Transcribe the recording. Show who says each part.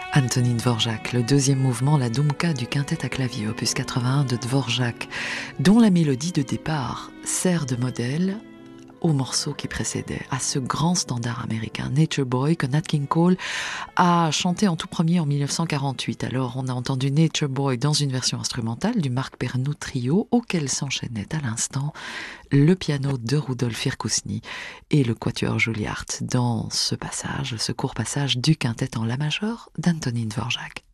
Speaker 1: Antonín Dvořák, le deuxième mouvement, la Dumka du quintet à clavier, opus 81 de Dvořák, dont la mélodie de départ sert de modèle au morceau qui précédait, à ce grand standard américain, Nature Boy, que Nat King Cole a chanté en tout premier en 1948. Alors, on a entendu Nature Boy dans une version instrumentale du Marc Pernoud Trio, auquel s'enchaînait à l'instant le piano de Rudolf Irkousny et le quatuor Juilliard dans ce passage, ce court passage du quintet en la major d'Antonín Dvořák.